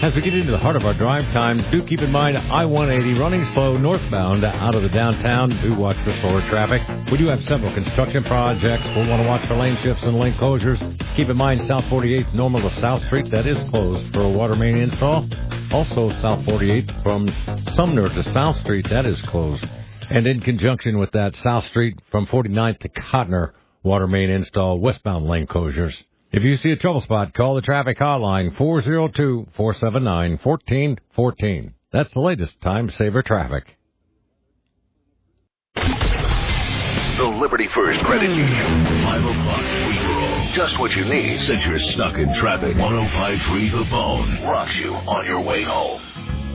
As we get into the heart of our drive time, do keep in mind I-180 running slow northbound out of the downtown. Do watch for slower traffic. We do have several construction projects. We'll want to watch for lane shifts and lane closures. Keep in mind South 48 normal to South Street, that is closed for a water main install. Also South 48 from Sumner to South Street, that is closed. And in conjunction with that, South Street from 49th to Cotner, water main install, westbound lane closures. If you see a trouble spot, call the traffic hotline 402-479-1414. That's the latest time saver traffic. The Liberty First Credit Union 5 o'clock free-for-all. Just what you need since you're stuck in traffic. 105.3 The Phone rocks you on your way home.